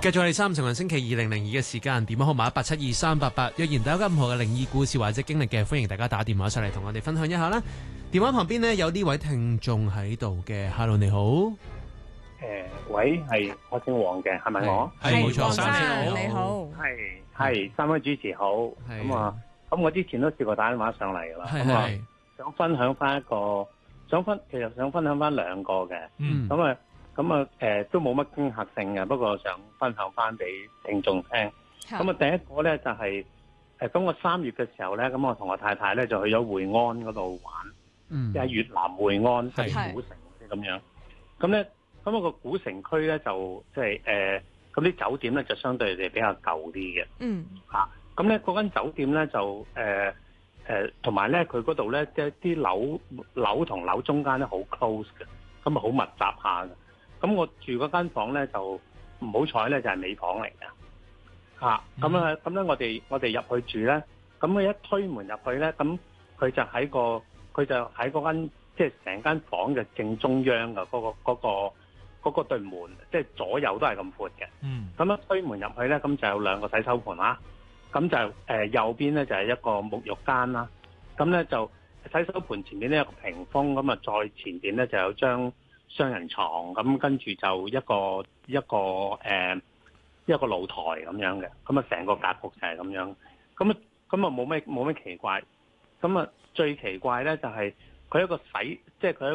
繼續我哋3成運星期2002嘅時間，電話號碼1872388，若然大家有任何嘅靈異故事或者經歷嘅，歡迎大家打電話上嚟同我哋分享一下啦。電話旁邊呢，有呢位聽眾喺度嘅 ，Hello 你好。 喂，係我姓黃嘅，係咪我？ 係冇錯， 黃生你好。 係三位主持好。咁我之前都試過打電話上嚟噶啦。咁啊，想分享翻一個，其實想分享翻兩個嘅。咁啊，都冇乜驚嚇性嘅，不過想分享翻俾聽眾聽。咁啊，第一個咧就係咁我3月嘅時候咧，咁我同我太太咧就去咗會安嗰度玩，即係越南會安即係古城咁樣。咁咧，咁我個古城區咧就即係咁啲酒店咧就相對嚟比較舊啲嘅。咁咧嗰間酒店咧就同埋咧佢嗰度咧即係啲樓同樓中間咧好 close 嘅，咁啊好密集下嘅。咁我住嗰間房咧就唔好彩咧就係尾房嚟嘅。咁咧我哋入去住咧，咁佢一推門入去咧，咁佢就喺嗰間即係成間房嘅正中央嘅嗰個對門，即係左右都係咁闊嘅。咁一推門入去咧，咁就有2個洗手盆啦。咁就右邊咧就係一個沐浴間啦。咁咧就洗手盆前面咧有個屏風，咁啊再前邊咧就有張雙人床，咁跟住就一個露台咁樣嘅。咁啊成個格局就係咁樣。咁啊冇咩奇怪。咁啊最奇怪咧就係佢一個即係佢